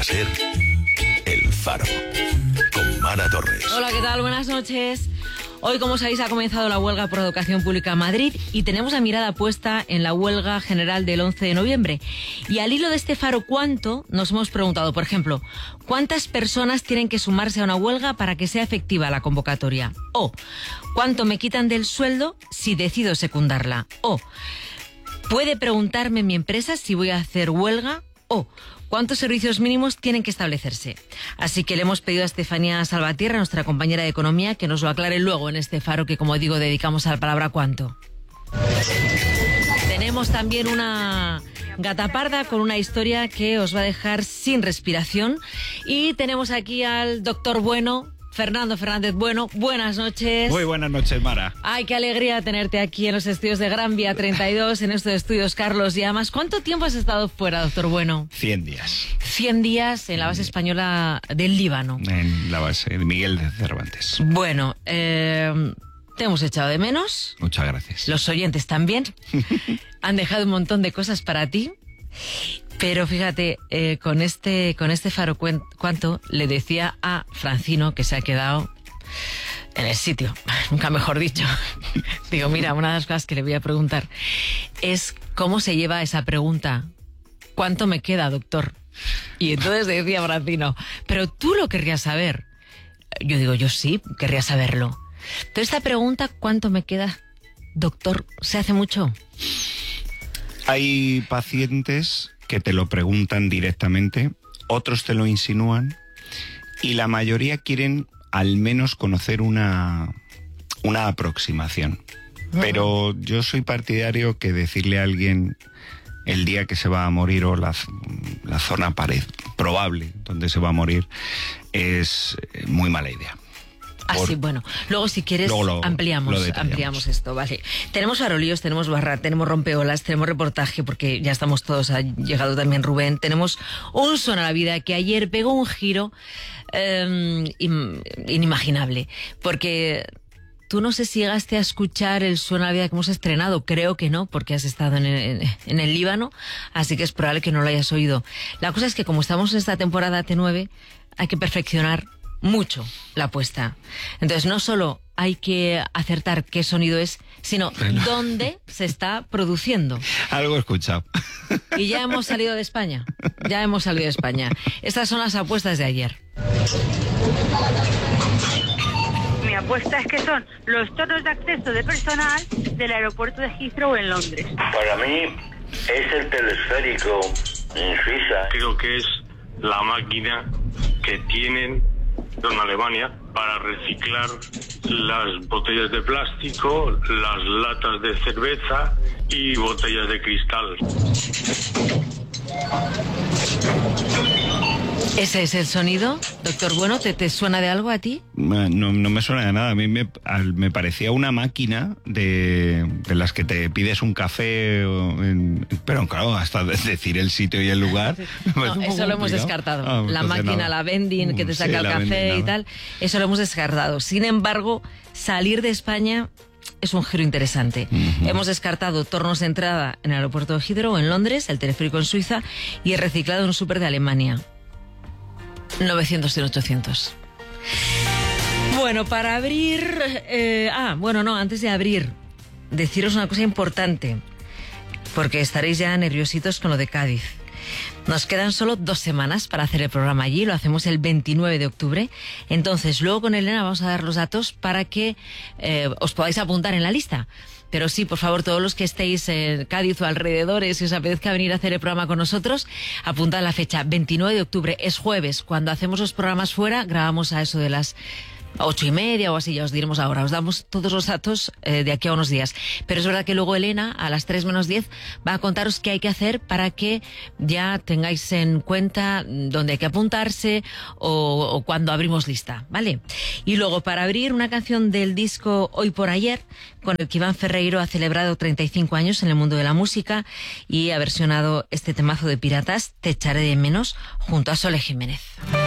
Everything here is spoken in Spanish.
para ser El Faro, con Mara Torres. Hola, ¿qué tal? Buenas noches. Hoy, como sabéis, ha comenzado la huelga por educación pública en Madrid y tenemos la mirada puesta en la huelga general del 11 de noviembre. Y al hilo de este Faro Cuánto, nos hemos preguntado, por ejemplo, ¿cuántas personas tienen que sumarse a una huelga para que sea efectiva la convocatoria? O, ¿cuánto me quitan del sueldo si decido secundarla? O, ¿puede preguntarme mi empresa si voy a hacer huelga? O, ¿cuántos servicios mínimos tienen que establecerse? Así que le hemos pedido a Estefanía Salvatierra, nuestra compañera de Economía, que nos lo aclare luego en este Faro que, como digo, dedicamos a la palabra cuánto. Tenemos también una gata parda con una historia que os va a dejar sin respiración. Y tenemos aquí al doctor Bueno, Fernando Fernández Bueno. Buenas noches. Muy buenas noches, Mara. Ay, qué alegría tenerte aquí en los estudios de Gran Vía 32, en estos estudios Carlos Llamas. ¿Cuánto tiempo has estado fuera, doctor Bueno? 100 días. 100 días en la base española del Líbano. En la base de Miguel de Cervantes. Bueno, te hemos echado de menos. Muchas gracias. Los oyentes también. Han dejado un montón de cosas para ti. Pero fíjate, con este Faro Cuánto le decía a Francino, que se ha quedado en el sitio, nunca mejor dicho. Digo, mira, una de las cosas que le voy a preguntar es cómo se lleva esa pregunta. ¿Cuánto me queda, doctor? Y entonces decía Francino, pero tú lo querrías saber. Yo digo, yo sí, querría saberlo. Entonces esta pregunta, ¿cuánto me queda, doctor? ¿Se hace mucho? Hay pacientes que te lo preguntan directamente, otros te lo insinúan y la mayoría quieren al menos conocer una aproximación. Pero yo soy partidario que decirle a alguien el día que se va a morir o la zona probable donde se va a morir es muy mala idea. Así, bueno. Luego, si quieres, ampliamos esto, ¿vale? Tenemos farolillos, tenemos barra, tenemos rompeolas, tenemos reportaje, porque ya estamos todos, ha llegado también Rubén. Tenemos un Son a la Vida que ayer pegó un giro inimaginable, porque tú no sé si llegaste a escuchar el Son a la Vida que hemos estrenado, creo que no, porque has estado en el Líbano, así que es probable que no lo hayas oído. La cosa es que como estamos en esta temporada T9, hay que perfeccionar mucho la apuesta. Entonces no solo hay que acertar qué sonido es, sino dónde se está produciendo. Algo he escuchado. Y ya hemos salido de España. Estas son las apuestas de ayer. Mi apuesta es que son los tonos de acceso de personal del aeropuerto de Heathrow en Londres. Para mí es el telesférico en Suiza. Creo que es la máquina que tienen en Alemania para reciclar las botellas de plástico, las latas de cerveza y botellas de cristal. ¿Ese es el sonido, doctor Bueno? ¿Te suena de algo a ti? No me suena de nada. A mí me parecía una máquina de las que te pides un café, pero claro, hasta decir el sitio y el lugar. No, eso lo hemos descartado. La máquina, nada. La vending, que te saca el café y tal, eso lo hemos descartado. Sin embargo, salir de España es un giro interesante. Hemos descartado tornos de entrada en el aeropuerto de Heathrow, en Londres, el teleférico en Suiza y el reciclado en un súper de Alemania. 900 y 800. Bueno, para abrir... antes de abrir, deciros una cosa importante, porque estaréis ya nerviositos con lo de Cádiz. Nos quedan solo 2 semanas para hacer el programa allí, lo hacemos el 29 de octubre. Entonces, luego con Elena vamos a dar los datos para que os podáis apuntar en la lista. Pero sí, por favor, todos los que estéis en Cádiz o alrededores, si os apetezca venir a hacer el programa con nosotros, apuntad la fecha, 29 de octubre, es jueves. Cuando hacemos los programas fuera, grabamos a eso de las 8:30 o así, ya os diremos ahora. Os damos todos los datos de aquí a unos días. Pero es verdad que luego Elena, a las 3 menos 10, va a contaros qué hay que hacer para que ya tengáis en cuenta dónde hay que apuntarse o cuando abrimos lista, ¿vale? Y luego, para abrir, una canción del disco Hoy por Ayer, con el que Iván Ferreiro ha celebrado 35 años en el mundo de la música y ha versionado este temazo de Piratas, Te echaré de menos, junto a Sole Jiménez.